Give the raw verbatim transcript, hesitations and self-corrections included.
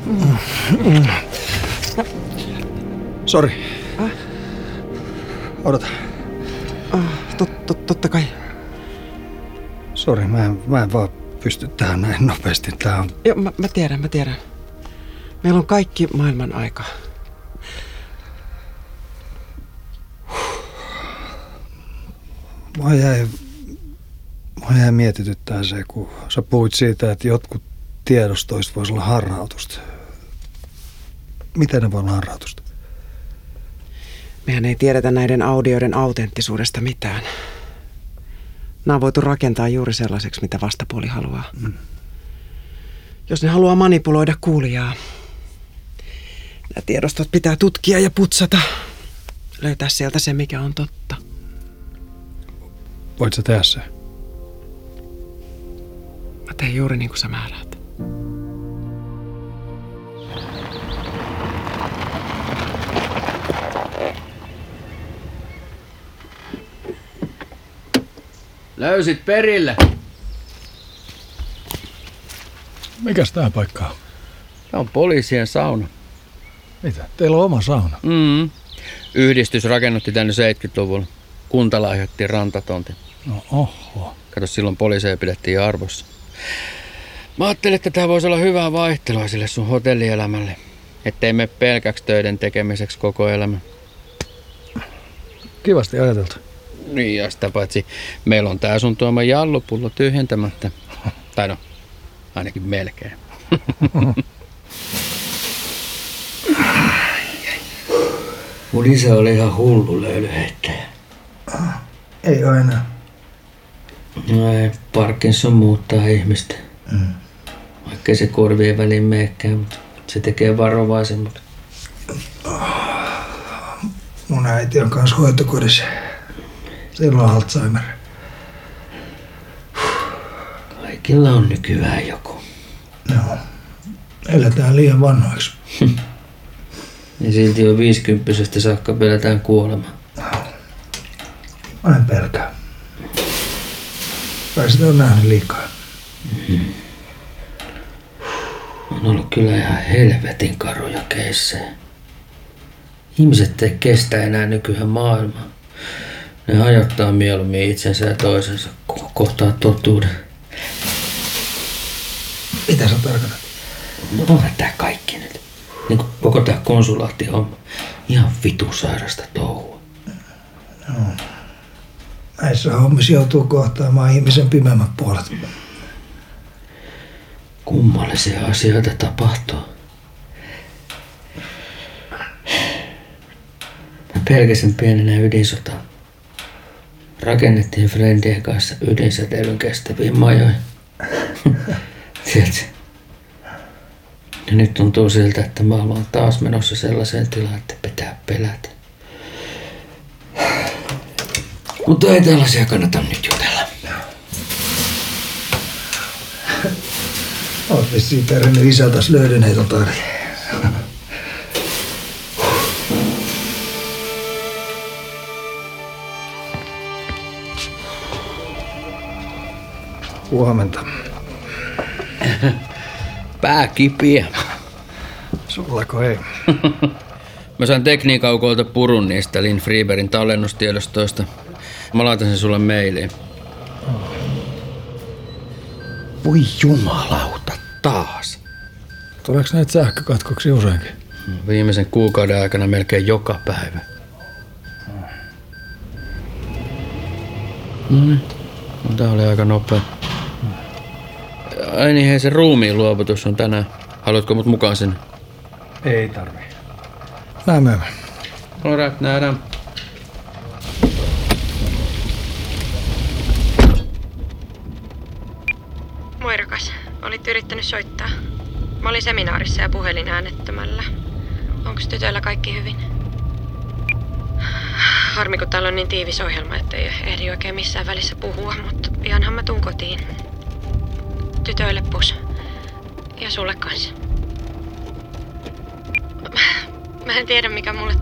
Sori. Äh? Odota. Ah, tot, tot, totta kai. Sori, mä en, mä en vaan pysty tähän näin nopeasti. Tää on... Joo, mä, mä tiedän, mä tiedän. Meillä on kaikki maailman aika. Mua jäi, mua jäi mietityttää se, kun sä puhuit siitä, että jotkut tiedostoista voisi olla harhautusta. Miten ne voi olla harhautusta? Mehän ei tiedetä näiden audioiden autenttisuudesta mitään. Nämä on voitu rakentaa juuri sellaiseksi, mitä vastapuoli haluaa. Mm. Jos ne haluaa manipuloida kuulijaa, nämä tiedostot pitää tutkia ja putsata. Löytää sieltä se, mikä on totta. Voit sä tehdä se? Mä teen juuri niin kuin sä määräät. Löysit perille. Mikäs tää paikka on? Tämä on poliisien sauna. Mitä? Teillä on oma sauna? Mm. Yhdistys rakennutti tänne seitsemänkymmentäluvulla. Kunta lahjoitti rantatontin. No oho. Kato, silloin poliiseja pidettiin arvossa. Mä ajattelin, että tämä voisi olla hyvää vaihtelua sille sun hotellielämälle. Ettei mene pelkäksi töiden tekemiseksi koko elämä. Kivasti ajateltu. Niin, ja sitä paitsi meillä on tää sun tuoma jallupullo tyhjentämättä. Tai no, ainakin melkein. Mun isä oli ihan hullu löylyyheittäjä. Ei ole enää. No ei, Parkinson muuttaa ihmistä. Mm. Vaikkei se korvien väliin meekään, mutta se tekee varovaisemmat. Mun äiti on kanssa hoitokodissa. Sillä on Alzheimer. Kaikilla on nykyään joku. Joo. Eletään liian vanhoiksi. Ja silti jo viisikymppisestä saakka pelätään kuolemaa. Mä en pelkää. Kai sitä on nähnyt liikaa. Mm-hmm. On ollut kyllä ihan helvetin karuja keissejä. Ihmiset ei kestä enää nykyään maailmaa. Ne hajottaa mieluummin itsensä ja toisensa, kun kohtaa totuuden. Mitä sä tarkoitat? No onhan tää kaikki nyt. Niin kuin koko tää konsulaattihomma. Ihan vitu sairasta touhua. Joo. Näissä hommissa joutuu kohtaamaan ihmisen pimemmät puolet. Kummallisia asioita tapahtuu. Mä pelkäsin pienenä ydinsotaa. Rakennettiin friendien kanssa ydinsäteilyn kestäviin majoihin. Tiedätkö? Ja nyt tuntuu siltä, että maailma on taas menossa sellaiseen tilaan, että pitää pelätä. Mutta ei tällaisia kannata nyt jutella. Oot vissiin perinnyt isältäs löydynheitä tarjoa. Huomenta. Pää kipiä. Sullako ei? Mä sain tekniikaukolta purun niistä Lin Freeberin tallennustiedostoista. Mä laitan sen sulle mailiin. Voi jumalauta. Taas. Tuleeko näitä sähkökatkoksia useinkin? Viimeisen kuukauden aikana melkein joka päivä. No niin. No, tää oli aika nopea. Ai niin, hei, se ruumiin luovutus on tänään. Haluatko mut mukaan sinne? Ei tarvii. Näin myöhemmin. Alright, nähdään. Moi rakas, olit yrittänyt soittaa. Mä olin seminaarissa ja puhelin äänettömällä. Onko tytöillä kaikki hyvin? Harmi, kun täällä on niin tiivis ohjelma, ettei ehdi oikein missään välissä puhua, mutta pianhan mä tuun kotiin. Tytöille pus. Ja sulle kanssa. Mä en tiedä, mikä mulle